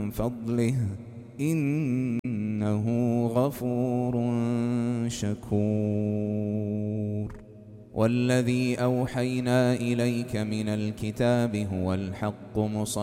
فضله إنه غفور شكور. والذي أوحينا إليك من الكتاب هو الحق مصدقا